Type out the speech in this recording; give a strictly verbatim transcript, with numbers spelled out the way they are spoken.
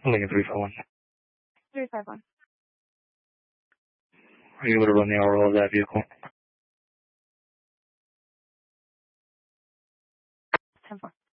Lincoln three five one. three five one. Are you able to run the R O of that vehicle? ten four.